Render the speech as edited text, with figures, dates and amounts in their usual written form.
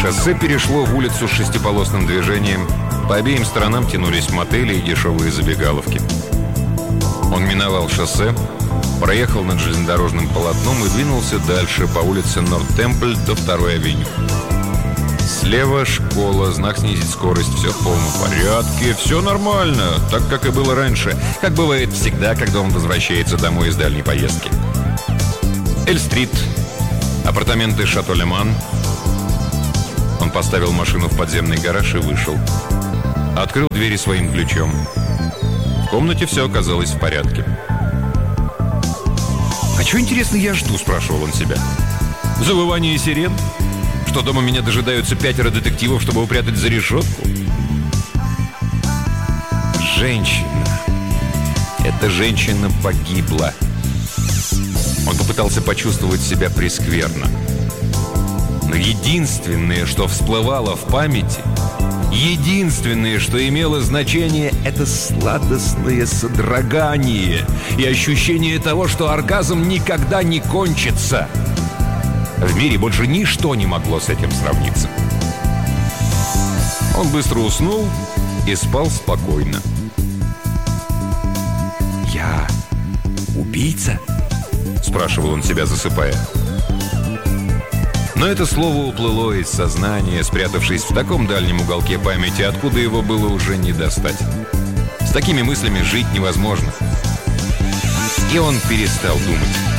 Шоссе перешло в улицу с шестиполосным движением. По обеим сторонам тянулись мотели и дешевые забегаловки. Он миновал шоссе, проехал над железнодорожным полотном и двинулся дальше по улице Норд-Темпль до 2-й авеню. Слева школа, знак снизить скорость, все в полном порядке, все нормально, так как и было раньше, как бывает всегда, когда он возвращается домой из дальней поездки. Эль-стрит, апартаменты Шато Леман. Он поставил машину в подземный гараж и вышел. Открыл двери своим ключом. В комнате все оказалось в порядке. «А чего, интересно, я жду?» – спрашивал он себя. «Завывание сирен? Что, дома меня дожидаются 5 детективов, чтобы упрятать за решетку?» Женщина. Эта женщина погибла. Он попытался почувствовать себя прескверно. Но единственное, что всплывало в памяти, единственное, что имело значение, это сладостное содрогание и ощущение того, что оргазм никогда не кончится. В мире больше ничто не могло с этим сравниться. Он быстро уснул и спал спокойно. «Я убийца?» – спрашивал он себя, засыпая. Но это слово уплыло из сознания, спрятавшись в таком дальнем уголке памяти, откуда его было уже не достать. С такими мыслями жить невозможно. И он перестал думать.